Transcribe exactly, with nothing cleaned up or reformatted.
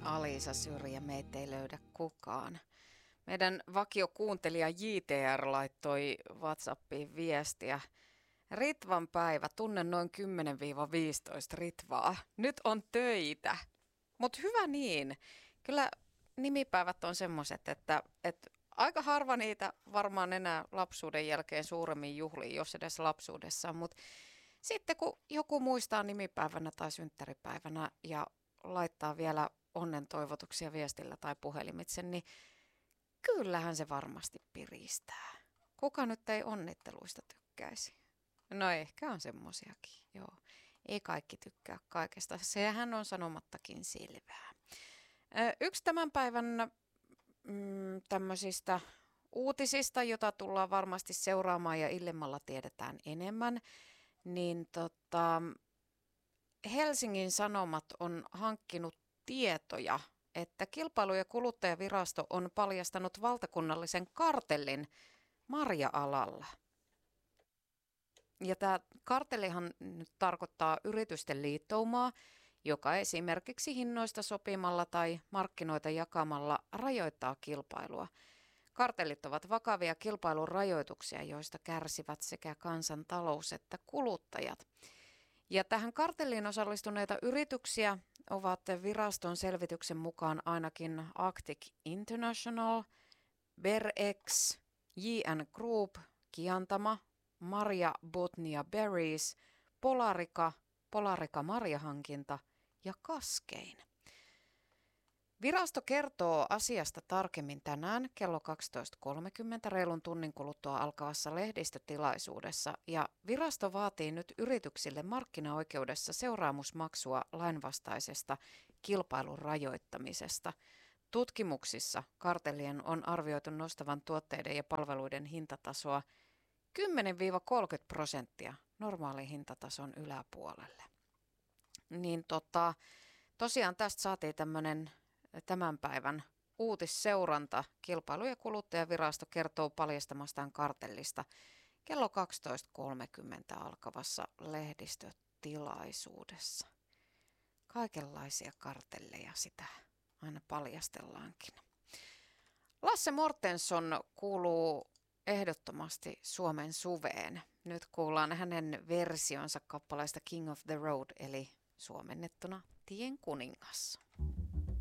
Alisa Syrjä, meitä ei löydä kukaan. Meidän vakiokuuntelija J T R laittoi WhatsAppiin viestiä. Ritvan päivä, tunnen noin kymmenen viisitoista Ritvaa. Nyt on töitä. Mutta hyvä niin. Kyllä nimipäivät on semmoiset, että, että aika harva niitä varmaan enää lapsuuden jälkeen suuremmin juhliin, jos edes lapsuudessa. Mutta sitten kun joku muistaa nimipäivänä tai synttäripäivänä ja laittaa vielä onnen toivotuksia viestillä tai puhelimitse, niin kyllähän se varmasti piristää. Kuka nyt ei onnitteluista tykkäisi? No ehkä on semmosiakin, joo. Ei kaikki tykkää kaikesta. Sehän on sanomattakin selvää. Yksi tämän päivän mm, tämmöisistä uutisista, jota tullaan varmasti seuraamaan ja illemmalla tiedetään enemmän, niin tota, Helsingin Sanomat on hankkinut tietoja, että Kilpailu- ja kuluttajavirasto on paljastanut valtakunnallisen kartellin marja-alalla. Ja tämä kartellihan nyt tarkoittaa yritysten liittoumaa, joka esimerkiksi hinnoista sopimalla tai markkinoita jakamalla rajoittaa kilpailua. Kartellit ovat vakavia kilpailun rajoituksia, joista kärsivät sekä kansantalous että kuluttajat. Ja tähän kartelliin osallistuneita yrityksiä ovat viraston selvityksen mukaan ainakin Arctic International, Berex, J N Group, Kiantama, Marja Botnia Berries, Polarica, Polarica Marjahankinta ja Kaskein. Virasto kertoo asiasta tarkemmin tänään kello kaksitoista kolmekymmentä reilun tunnin kuluttua alkavassa lehdistötilaisuudessa ja virasto vaatii nyt yrityksille markkinaoikeudessa seuraamusmaksua lainvastaisesta kilpailun rajoittamisesta. Tutkimuksissa kartellien on arvioitu nostavan tuotteiden ja palveluiden hintatasoa kymmenen kolmekymmentä prosenttia normaalin hintatason yläpuolelle. Niin tota, tosiaan tästä saatiin tämmöinen tämän päivän uutisseuranta. Kilpailu- ja kuluttajavirasto kertoo paljastamastaan kartellista kello kaksitoista kolmekymmentä alkavassa lehdistötilaisuudessa. Kaikenlaisia kartelleja sitä aina paljastellaankin. Lasse Mortenson kuuluu ehdottomasti Suomen suveen. Nyt kuullaan hänen versionsa kappaleesta King of the Road, eli suomennettuna Tien kuningas.